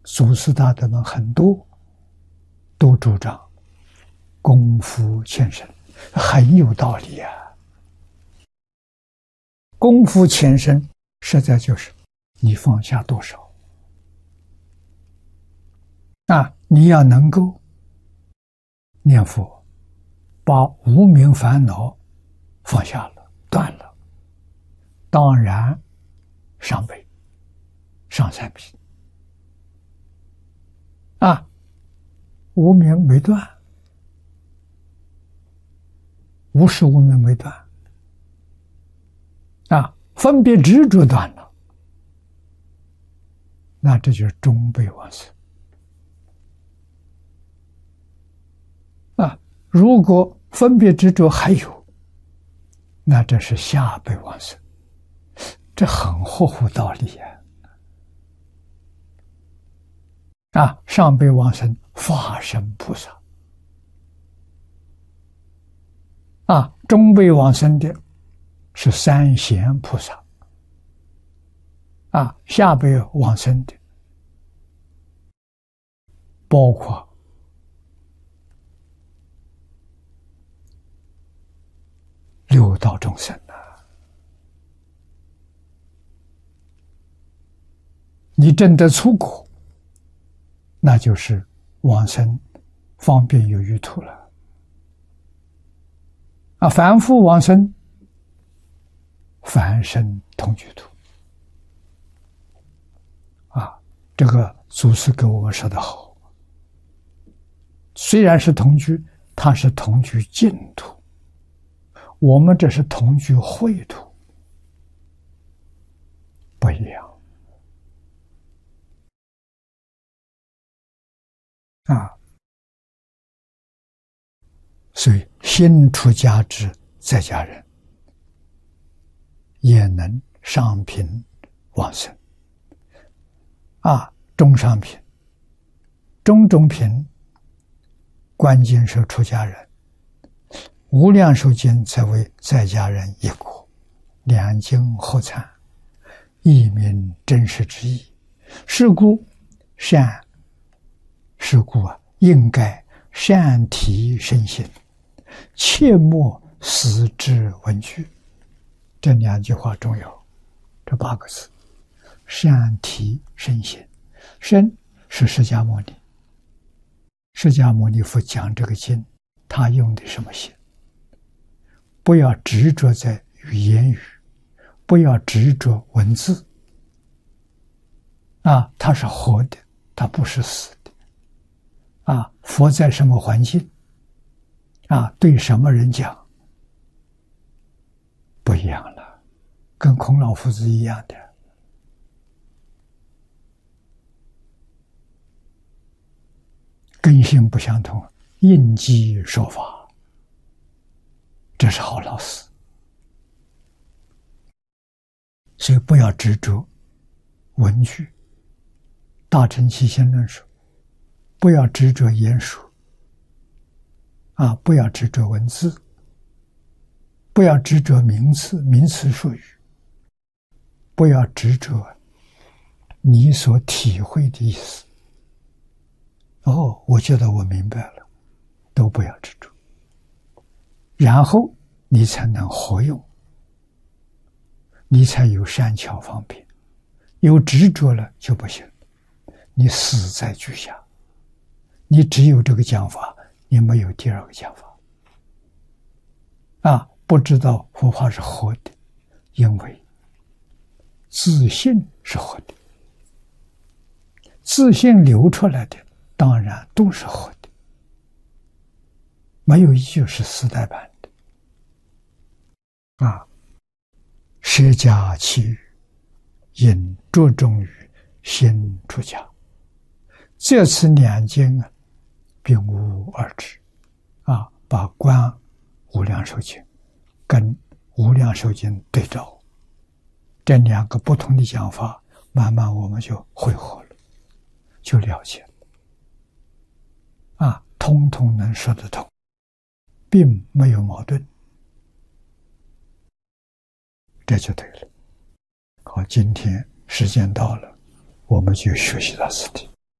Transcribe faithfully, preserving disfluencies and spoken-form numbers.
祖师大德们很多都主张功夫前身，很有道理啊。功夫前身实在就是你放下多少啊！你要能够念佛，把无明烦恼放下了、断了，当然上辈、上三品啊，无明没断，无始无明没断啊，分别执着断了，那这就是中辈往生啊。如果分别执着还有，那这是下辈往生，这很合乎道理呀。啊，上辈往生法身菩萨，啊，中辈往生的是三贤菩萨，啊，下辈往生的包括六道众生啊。你证得出果，那就是往生方便有余土了啊！凡夫往生，凡身同居土啊！这个祖师跟我们说得好，虽然是同居，他是同居净土，我们这是同居秽土，不一样啊！所以新出家之在家人也能上品往生啊，中上品、中中品，关键是出家人，无量寿经则为在家人一果，两经合参，一名真实之意。是故善是故啊，应该善提身心，切莫死之文具。这两句话重要，这八个字：善提身心。身是释迦牟尼，释迦牟尼佛讲这个经，他用的什么心？不要执着在言语，不要执着文字啊，它是活的，它不是死的啊。佛在什么环境啊，对什么人讲不一样了，跟孔老夫子一样的根性不相同，应机说法，这是好老师。所以不要执着文句。大乘起信论说，不要执着言说啊，不要执着文字，不要执着名词、名词术语，不要执着你所体会的意思。哦，我觉得我明白了，都不要执着，然后你才能活用，你才有善巧方便。有执着了就不行，你死在句下，你只有这个讲法，你没有第二个讲法啊！不知道佛法是活的，因为自信是活的，自信流出来的当然都是活的，没有一句是死呆板的啊！舍家弃语，应着重于先出家。这次两经啊，并无二致啊，把《观无量寿经》跟《无量寿经》对照，这两个不同的讲法，慢慢我们就会合了，就了解了啊，通通能说得通，并没有矛盾，这就对了。好，今天时间到了，我们就学习到此地。